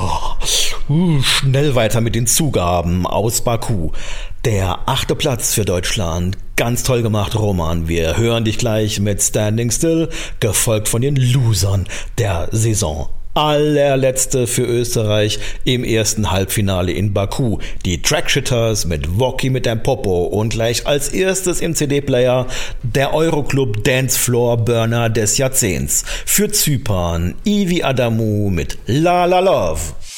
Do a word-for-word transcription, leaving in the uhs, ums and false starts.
uh, schnell weiter mit den Zugaben aus Baku. Der achte Platz für Deutschland. Ganz toll gemacht, Roman. Wir hören dich gleich mit Standing Still, gefolgt von den Losern der Saison. Allerletzte für Österreich im ersten Halbfinale in Baku. Die Trackshitters mit Woki mit dem Popo und gleich als erstes im C D-Player der Euroclub Dancefloor Burner des Jahrzehnts. Für Zypern Ivi Adamu mit La La Love.